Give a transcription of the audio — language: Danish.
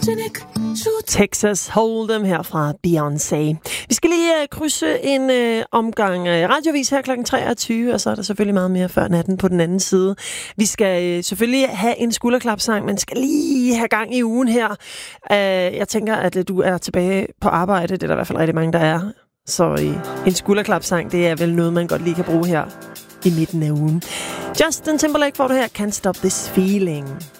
Texas Hold'em her fra Beyoncé. Vi skal lige krydse en omgang radiovis her kl. 23, og så er der selvfølgelig meget mere før natten på den anden side. Vi skal selvfølgelig have en skulderklapsang, men skal lige have gang i ugen her. Jeg tænker, at du er tilbage på arbejde. Det er der i hvert fald rigtig mange, der er. Så en skulderklapsang, det er vel noget, man godt lige kan bruge her i midten af ugen. Justin Timberlake får du her, Can't Stop This Feeling.